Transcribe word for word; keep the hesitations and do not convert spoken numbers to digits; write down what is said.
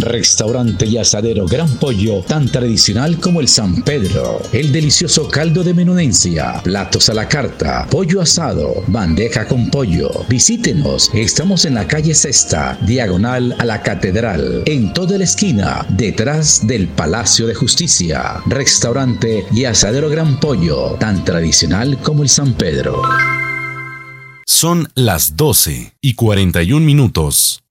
Restaurante y asadero Gran Pollo, tan tradicional como el San Pedro. El delicioso caldo de menudencia, platos a la carta, pollo asado, bandeja con pollo. Visítenos, estamos en la calle Sexta, diagonal a la Catedral, en toda la esquina, detrás del Palacio de Justicia. Restaurante y asadero Gran Pollo, tan tradicional como el San Pedro. Son las doce y cuarenta y un minutos.